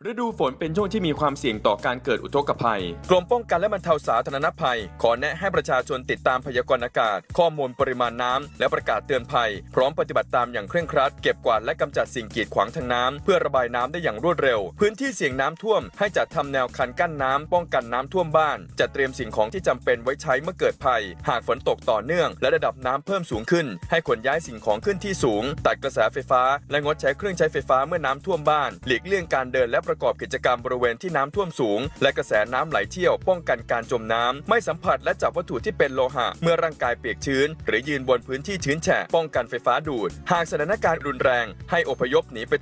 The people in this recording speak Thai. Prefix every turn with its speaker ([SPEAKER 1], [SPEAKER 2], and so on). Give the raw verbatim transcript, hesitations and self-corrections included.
[SPEAKER 1] ฤดูฝนเป็นช่วงที่มีความเสี่ยงต่อการเกิดอุทกภัยกรมป้องกันและบรรเทาสาธารณภัยขอแนะให้ประชาชนติดตามพยากรณ์อากาศข้อมูลปริมาณน้ำและประกาศเตือนภัยพร้อมปฏิบัติตามอย่างเคร่งครัดเก็บกวาดและกำจัดสิ่งกีดขวางทางน้ำเพื่อระบายน้ำได้อย่างรวดเร็วพื้นที่เสี่ยงน้ำท่วมให้จัดทำแนวคันกั้นน้ำป้องกันน้ำท่วมบ้านจัดเตรียมสิ่งของที่จำเป็นไว้ใช้เมื่อเกิดภัยหากฝนตกต่อเนื่องและระดับน้ำเพิ่มสูงขึ้นให้ขนย้ายสิ่งของขึ้นที่สูงตัดกระแสไฟฟ้าและงดใช้เครื่องใช้ไฟฟ้าเมื่อน้ำท่วมบ้านหลีกเลี่ยงการเดินและประกอบกิจกรรมบริเวณที่น้ำท่วมสูงและกระแสน้ำไหลเชี่ยวป้องกันการจมน้ำไม่สัมผัสและจับวัตถุที่เป็นโลหะเมื่อร่างกายเปียกชื้นหรือยืนบนพื้นที่ชื้นแฉะป้องกันไฟฟ้าดูดหากสถานการณ์รุนแรงให้อพยพหนีไป